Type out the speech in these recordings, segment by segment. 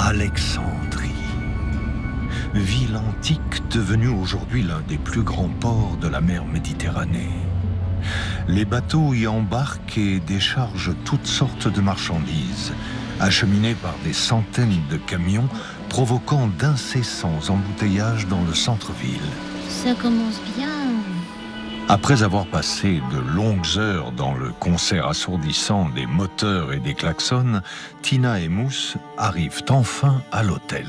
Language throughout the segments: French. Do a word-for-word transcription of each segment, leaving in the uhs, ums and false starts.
Alexandrie. Ville antique devenue aujourd'hui l'un des plus grands ports de la mer Méditerranée. Les bateaux y embarquent et déchargent toutes sortes de marchandises, acheminées par des centaines de camions, provoquant d'incessants embouteillages dans le centre-ville. Ça commence bien. Après avoir passé de longues heures dans le concert assourdissant des moteurs et des klaxons, Tina et Mousse arrivent enfin à l'hôtel.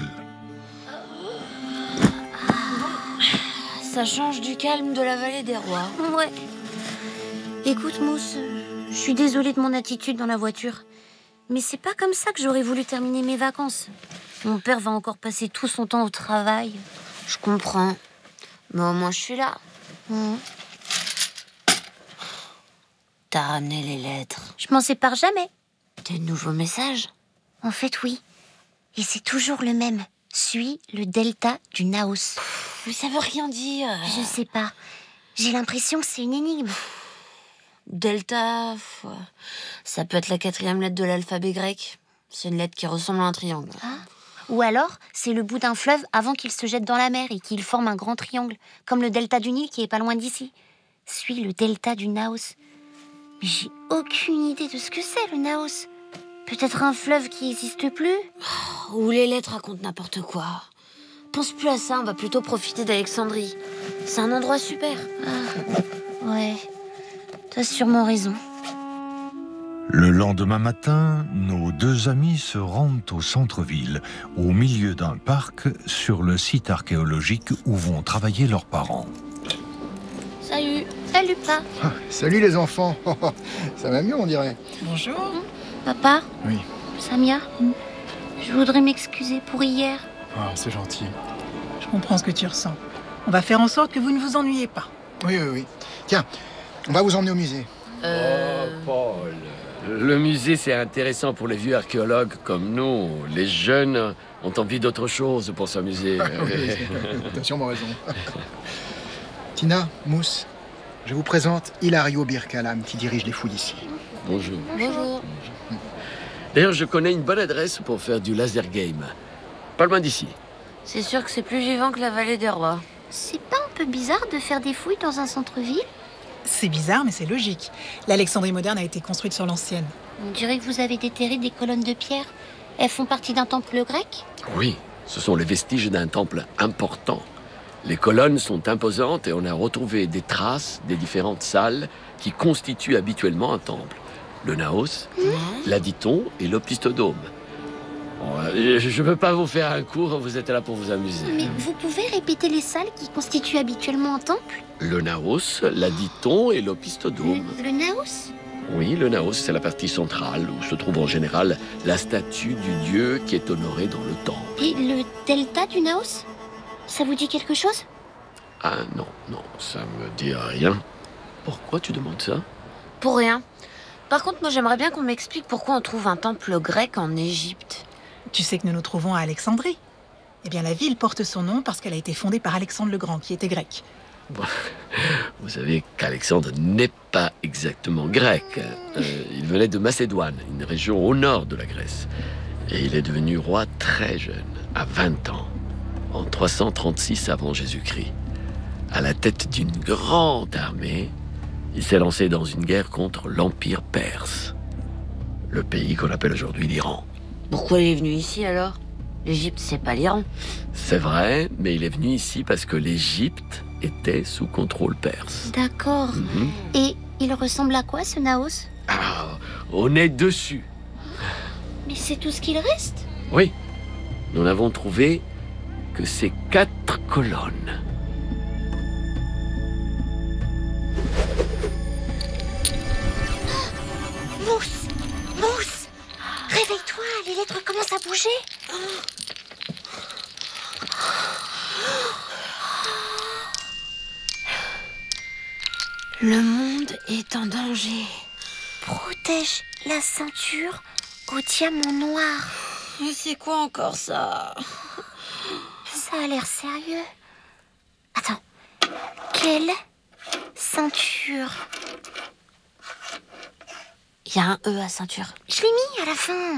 Ça change du calme de la vallée des rois. Ouais. Écoute, Mousse, je suis désolée de mon attitude dans la voiture. Mais c'est pas comme ça que j'aurais voulu terminer mes vacances. Mon père va encore passer tout son temps au travail. Je comprends. Mais au moins, je suis là. Mmh. T'as ramené les lettres. Je m'en sépare jamais. Des nouveaux messages? En fait, oui. Et c'est toujours le même. Suis le delta du Naos. Mais ça veut rien dire. Je sais pas. J'ai l'impression que c'est une énigme. Delta, ça peut être la quatrième lettre de l'alphabet grec. C'est une lettre qui ressemble à un triangle. Ah. Ou alors, c'est le bout d'un fleuve avant qu'il se jette dans la mer et qu'il forme un grand triangle, comme le delta du Nil qui est pas loin d'ici. Suis le delta du Naos. Mais j'ai aucune idée de ce que c'est, le Naos. Peut-être un fleuve qui n'existe plus? Oh, ou les lettres racontent n'importe quoi. Pense plus à ça, on va plutôt profiter d'Alexandrie. C'est un endroit super. Ah, ouais, t'as sûrement raison. Le lendemain matin, nos deux amis se rendent au centre-ville, au milieu d'un parc, sur le site archéologique où vont travailler leurs parents. Salut. Salut, Pa. Ah, salut les enfants. Ça va mieux, on dirait. Bonjour. Mmh. Papa? Oui. Samia? Mmh. Je voudrais m'excuser pour hier. Ah, c'est gentil. Je comprends ce que tu ressens. On va faire en sorte que vous ne vous ennuyez pas. Oui, oui, oui. Tiens, on va vous emmener au musée. Euh... Oh, Paul. Le musée, c'est intéressant pour les vieux archéologues comme nous. Les jeunes ont envie d'autre chose pour s'amuser. Ah, oui, t'as sûrement raison. Tina, Mousse, je vous présente Hilario Birkalam qui dirige les fouilles ici. Bonjour. Bonjour. D'ailleurs, je connais une bonne adresse pour faire du laser game. Pas loin d'ici. C'est sûr que c'est plus vivant que la vallée des rois. C'est pas un peu bizarre de faire des fouilles dans un centre-ville? C'est bizarre, mais c'est logique. L'Alexandrie moderne a été construite sur l'ancienne. On dirait que vous avez déterré des colonnes de pierre. Elles font partie d'un temple grec? Oui, ce sont les vestiges d'un temple important. Les colonnes sont imposantes et on a retrouvé des traces des différentes salles qui constituent habituellement un temple. Le Naos, mmh. l'Aditon et l'Opisthodome. Bon, je ne veux pas vous faire un cours, vous êtes là pour vous amuser. Mais vous pouvez répéter les salles qui constituent habituellement un temple? Le Naos, l'Aditon et l'Opisthodome. Le, le Naos? Oui, le Naos, c'est la partie centrale où se trouve en général la statue du dieu qui est honoré dans le temple. Et le delta du Naos? Ça vous dit quelque chose? Ah non, non, ça me dit rien. Pourquoi tu demandes ça? Pour rien. Par contre, moi j'aimerais bien qu'on m'explique pourquoi on trouve un temple grec en Égypte. Tu sais que nous nous trouvons à Alexandrie. Eh bien, la ville porte son nom parce qu'elle a été fondée par Alexandre le Grand, qui était grec. Bon, vous savez qu'Alexandre n'est pas exactement grec. Euh, il venait de Macédoine, une région au nord de la Grèce. Et il est devenu roi très jeune, à vingt ans, en trois cent trente-six avant Jésus-Christ. À la tête d'une grande armée, il s'est lancé dans une guerre contre l'Empire perse, le pays qu'on appelle aujourd'hui l'Iran. Pourquoi il est venu ici alors? L'Égypte, c'est pas l'Iran. C'est vrai, mais il est venu ici parce que l'Égypte était sous contrôle perse. D'accord. Mm-hmm. Et il ressemble à quoi, ce Naos? Ah, on est dessus. Mais c'est tout ce qu'il reste? Oui, nous n'avons trouvé que ces quatre colonnes. Mousse! Mousse! Réveille-toi, les lettres commencent à bouger. Le monde est en danger. Protège la ceinture au diamant noir. Mais c'est quoi encore ça? Ça a l'air sérieux. Attends. Quelle ceinture? Il y a un E à ceinture. Je l'ai mis à la fin.